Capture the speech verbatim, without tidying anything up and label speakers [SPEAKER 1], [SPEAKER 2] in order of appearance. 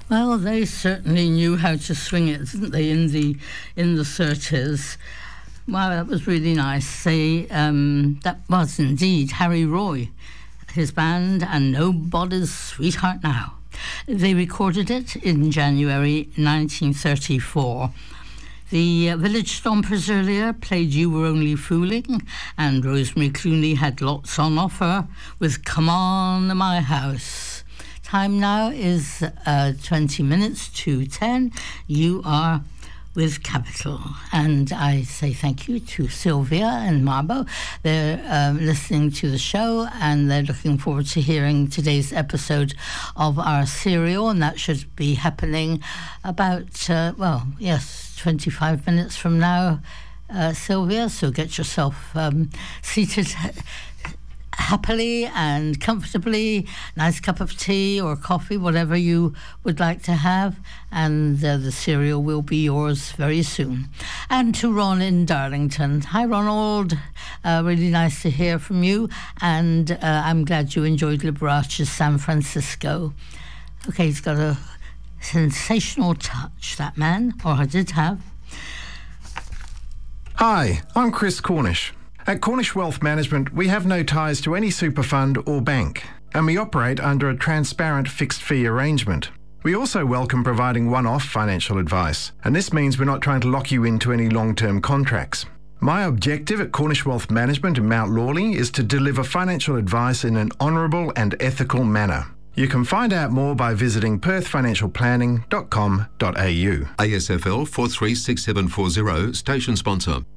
[SPEAKER 1] Well, they certainly knew how to swing it, didn't they, in the in the thirties. Wow, that was really nice. They, um, that was indeed Harry Roy, his band, and Nobody's Sweetheart Now. They recorded it in January nineteen thirty-four. The uh, Village Stompers earlier played You Were Only Fooling, and Rosemary Clooney had lots on offer with Come On to My House. Time now is uh, twenty minutes to ten. You are with Capital, and I say thank you to Sylvia and Marbo. They're um, listening to the show, and they're looking forward to hearing today's episode of our serial, and that should be happening about, uh, well, yes, twenty-five minutes from now, uh, Sylvia, so get yourself um, seated happily and comfortably, nice cup of tea or coffee, whatever you would like to have, and uh, the cereal will be yours very soon. And to Ron in Darlington. Hi, Ronald. Uh, really nice to hear from you, and uh, I'm glad you enjoyed Liberace's San Francisco. Okay, he's got a sensational touch, that man, or I did have.
[SPEAKER 2] Hi, I'm Chris Cornish. At Cornish Wealth Management, we have no ties to any super fund or bank, and we operate under a transparent fixed fee arrangement. We also welcome providing one-off financial advice, and this means we're not trying to lock you into any long-term contracts. My objective at Cornish Wealth Management in Mount Lawley is to deliver financial advice in an honourable and ethical manner. You can find out more by visiting perth financial planning dot com dot a u.
[SPEAKER 3] A S F L four three six seven four zero, station sponsor.